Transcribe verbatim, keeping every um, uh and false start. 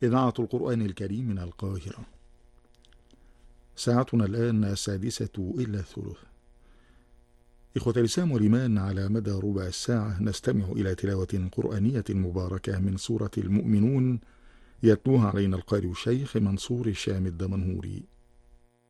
إذاعة القرآن الكريم من القاهرة. ساعتنا الآن السادسة إلا الثلث. إخوة الإسلام والإيمان، على مدى ربع الساعة نستمع إلى تلاوة قرآنية مباركة من سورة المؤمنون، يتلوها علينا القارئ الشيخ منصور الشام الدمنهوري.